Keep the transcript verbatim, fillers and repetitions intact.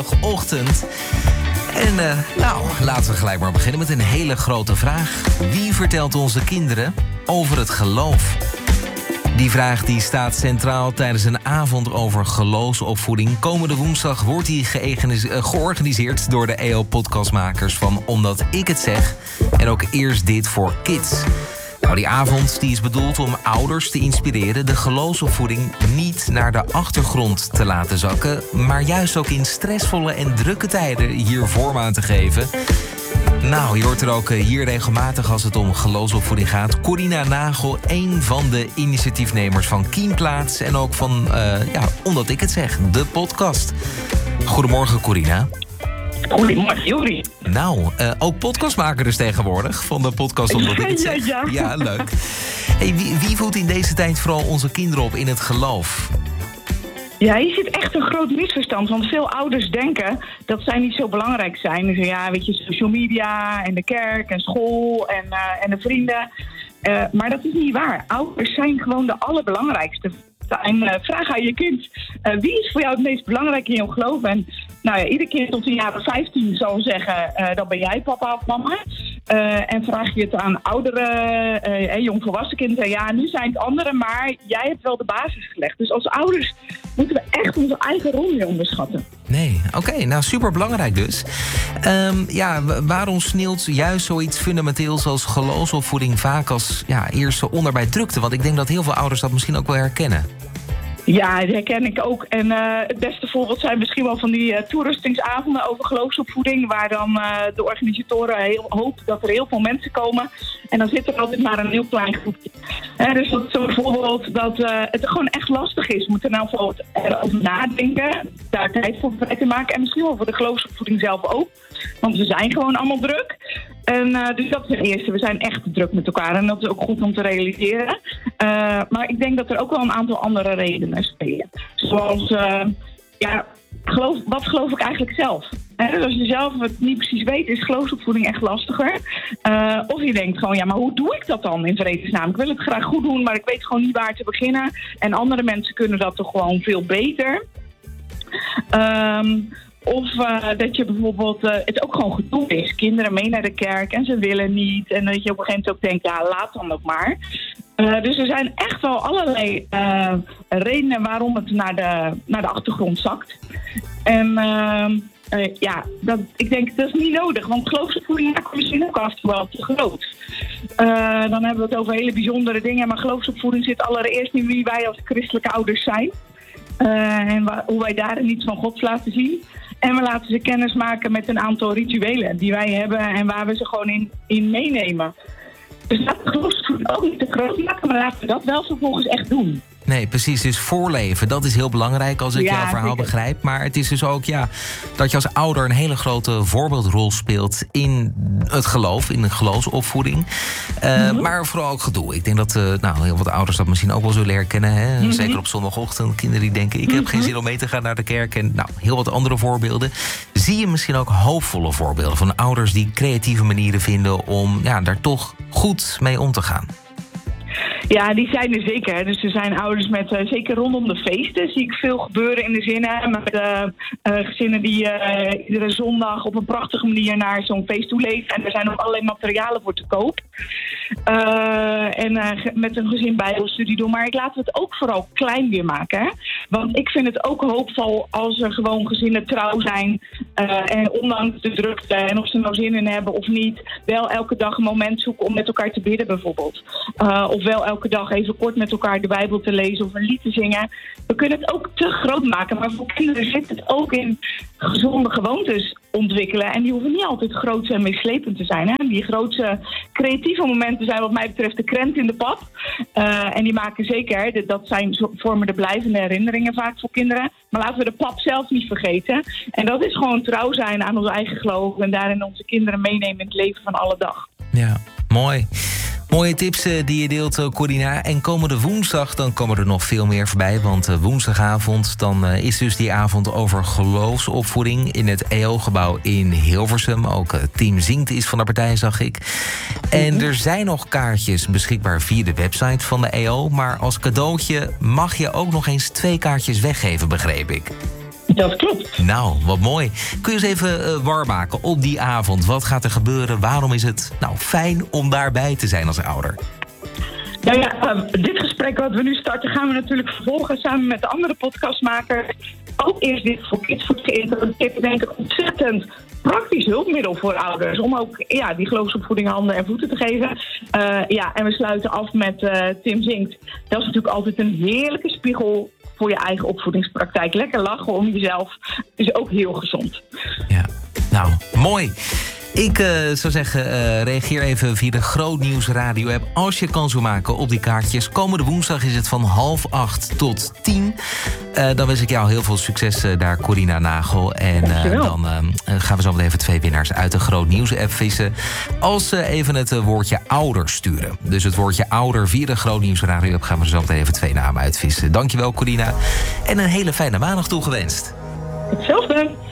Ochtend. En uh, nou, laten we gelijk maar beginnen met een hele grote vraag. Wie vertelt onze kinderen over het geloof? Die vraag die staat centraal tijdens een avond over geloofsopvoeding. Komende woensdag wordt die georganiseerd door de E O-podcastmakers van Omdat ik het zeg. En ook Eerst dit voor Kids. Nou, die avond die is bedoeld om ouders te inspireren de geloofsopvoeding niet naar de achtergrond te laten zakken, maar juist ook in stressvolle en drukke tijden hier vorm aan te geven. Nou, je hoort er ook hier regelmatig als het om geloofsopvoeding gaat. Corina Nagel, een van de initiatiefnemers van Kienplaats en ook van, uh, ja, Omdat ik het zeg, de podcast. Goedemorgen, Corina. Goedemorgen, Juri. Nou, uh, ook podcastmaker dus tegenwoordig van de podcast Omdat ik het zeg. Ja, ja. Ja, leuk. Hey, wie, wie voedt in deze tijd vooral onze kinderen op in het geloof? Ja, hier zit echt een groot misverstand. Want veel ouders denken dat zij niet zo belangrijk zijn. Dus ja, weet je, social media en de kerk en school en, uh, en de vrienden. Uh, maar dat is niet waar. Ouders zijn gewoon de allerbelangrijkste. En uh, vraag aan je kind, uh, wie is voor jou het meest belangrijk in jouw geloof? En nou ja, ieder kind tot de jaren vijftien zal zeggen, uh, dan ben jij papa of mama. Uh, en vraag je het aan oudere, uh, jongvolwassen kinderen, ja, nu zijn het anderen, maar jij hebt wel de basis gelegd. Dus als ouders moeten we echt onze eigen rol niet onderschatten. Nee, oké, okay, nou superbelangrijk dus. Um, ja, waarom sneeuwt juist zoiets fundamenteels als geloofsopvoeding vaak als ja, eerste onder bij drukte? Want ik denk dat heel veel ouders dat misschien ook wel herkennen. Ja, dat herken ik ook. En uh, het beste voorbeeld zijn misschien wel van die uh, toerustingsavonden over geloofsopvoeding, waar dan uh, de organisatoren heel, hopen dat er heel veel mensen komen. En dan zit er altijd maar een heel klein groepje. He, dus dat is zo'n voorbeeld dat uh, het gewoon echt lastig is. We moeten nou voor erover nadenken, daar tijd voor vrij te maken. En misschien wel voor de geloofsopvoeding zelf ook. Want we zijn gewoon allemaal druk. En uh, dus dat is het eerste. We zijn echt druk met elkaar. En dat is ook goed om te realiseren. Uh, maar ik denk dat er ook wel een aantal andere redenen spelen. Zoals, uh, ja, geloof, wat geloof ik eigenlijk zelf? He, dus als je zelf het niet precies weet, is geloofsopvoeding echt lastiger. Uh, of je denkt gewoon, ja, maar hoe doe ik dat dan in vredesnaam? Ik wil het graag goed doen, maar ik weet gewoon niet waar te beginnen. En andere mensen kunnen dat toch gewoon veel beter. Um, Of uh, dat je bijvoorbeeld uh, het ook gewoon gedoe is. Kinderen mee naar de kerk en ze willen niet. En dat je op een gegeven moment ook denkt, ja, laat dan ook maar. Uh, dus er zijn echt wel allerlei uh, redenen waarom het naar de, naar de achtergrond zakt. En uh, uh, ja, dat, ik denk dat is niet nodig. Want geloofsopvoeding maakt misschien ook af en toe wel te groot. Uh, dan hebben we het over hele bijzondere dingen. Maar geloofsopvoeding zit allereerst in wie wij als christelijke ouders zijn. Uh, en wa- hoe wij daarin iets van God laten zien. En we laten ze kennis maken met een aantal rituelen die wij hebben en waar we ze gewoon in, in meenemen. Dus laten we geloofsopvoeding ook niet te groot maken, maar laten we dat wel vervolgens echt doen. Nee, precies. Dus voorleven, dat is heel belangrijk als ik ja, jouw verhaal zeker. begrijp. Maar het is dus ook ja, dat je als ouder een hele grote voorbeeldrol speelt in het geloof, in de geloofsopvoeding. Uh, mm-hmm. Maar vooral ook gedoe. Ik denk dat uh, nou, heel wat ouders dat misschien ook wel zullen herkennen. Hè? Mm-hmm. Zeker op zondagochtend. Kinderen die denken, ik heb mm-hmm. geen zin om mee te gaan naar de kerk. En nou, heel wat andere voorbeelden. Zie je misschien ook hoopvolle voorbeelden van ouders die creatieve manieren vinden om ja, daar toch goed mee om te gaan? Ja, die zijn er zeker. Dus er zijn ouders met, uh, zeker rondom de feesten, zie ik veel gebeuren in de zinnen. Met uh, uh, gezinnen die uh, iedere zondag op een prachtige manier naar zo'n feest toe leven. En er zijn ook allerlei materialen voor te koop. Uh, en uh, met een gezin bijbelstudie doen. Maar ik laat het ook vooral klein weer maken. Hè? Want ik vind het ook hoopvol als er gewoon gezinnen trouw zijn. Uh, en ondanks de drukte en of ze nou zin in hebben of niet, wel elke dag een moment zoeken om met elkaar te bidden bijvoorbeeld. Uh, of wel elke dag even kort met elkaar de Bijbel te lezen of een lied te zingen. We kunnen het ook te groot maken, maar voor kinderen zit het ook in gezonde gewoontes ontwikkelen. En die hoeven niet altijd groot en meeslepend te zijn. Hè? Die grootste creatieve momenten zijn wat mij betreft de krent in de pap. Uh, en die maken zeker, dat zijn, vormen de blijvende herinneringen vaak voor kinderen. Maar laten we de pap zelf niet vergeten. En dat is gewoon trouw zijn aan ons eigen geloof en daarin onze kinderen meenemen in het leven van alle dag. Ja, mooi. Mooie tips uh, die je deelt, uh, Corina. En komende woensdag dan komen er nog veel meer voorbij. Want uh, woensdagavond dan uh, is dus die avond over geloofsopvoeding in het E O-gebouw in Hilversum. Ook uh, Team Zingt is van de partij, zag ik. En er zijn nog kaartjes beschikbaar via de website van de E O. Maar als cadeautje mag je ook nog eens twee kaartjes weggeven, begreep ik. Dat klopt. Nou, wat mooi. Kun je eens even uh, warm maken op die avond? Wat gaat er gebeuren? Waarom is het nou fijn om daarbij te zijn als ouder? Nou ja, uh, dit gesprek wat we nu starten gaan we natuurlijk vervolgen samen met de andere podcastmakers. Ook eerst dit voor Kids Food geïmplementeerd. Denk ik ontzettend praktisch hulpmiddel voor ouders. Om ook ja, die geloofsopvoeding handen en voeten te geven. Uh, ja, en we sluiten af met uh, Tim Zingt. Dat is natuurlijk altijd een heerlijke spiegel voor je eigen opvoedingspraktijk. Lekker lachen om jezelf is ook heel gezond. Ja, nou, mooi. Ik uh, zou zeggen, uh, reageer even via de Grootnieuws Radio app als je kans wil maken op die kaartjes. Komende woensdag is het van half acht tot tien. Uh, dan wens ik jou heel veel succes uh, daar, Corina Nagel. En uh, dan uh, gaan we zo meteen even twee winnaars uit de Grootnieuws app vissen. Als ze uh, even het uh, woordje ouder sturen. Dus het woordje ouder via de Grootnieuws Radio app gaan we zo meteen even twee namen uitvissen. Dankjewel, Corina. En een hele fijne maandag toegewenst. Hetzelfde.